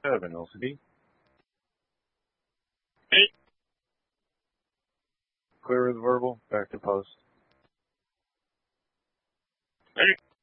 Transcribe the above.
7, LCD. Hey. Clear with verbal, back to post. Hey.